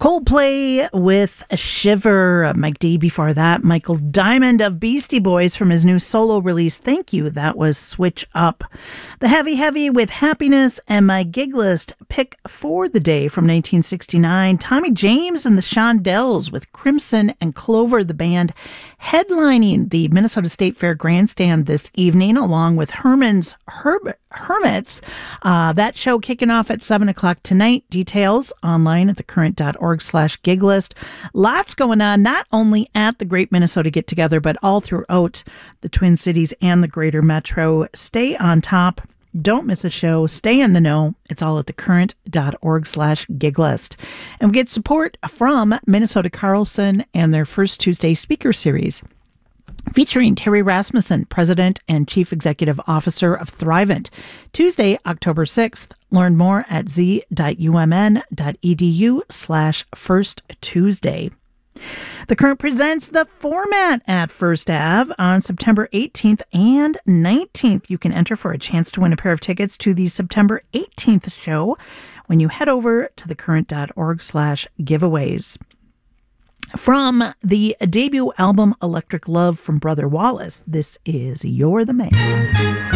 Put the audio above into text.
Coldplay with a Shiver. Mike D before that. Michael Diamond of Beastie Boys from his new solo release, Thank You. That was Switch Up. The Heavy Heavy with Happiness, and my gig list pick for the day from 1969. Tommy James and the Shondells with Crimson and Clover, the band headlining the Minnesota State Fair Grandstand this evening, along with Herman's Hermits. That show kicking off at 7 o'clock tonight. Details online at thecurrent.org/giglist. Lots going on, not only at the Great Minnesota Get Together, but all throughout the Twin Cities and the greater metro. Stay on top. Don't miss a show. Stay in the know. It's all at thecurrent.org/giglist. And we get support from Minnesota Carlson and their First Tuesday speaker series, featuring Terry Rasmussen, President and Chief Executive Officer of Thrivent. Tuesday, October 6th. Learn more at z.umn.edu/firsttuesday. The Current presents The Format at First Ave on September 18th and 19th. You can enter for a chance to win a pair of tickets to the September 18th show when you head over to thecurrent.org/giveaways. From the debut album Electric Love from Brother Wallace, this is You're the Man.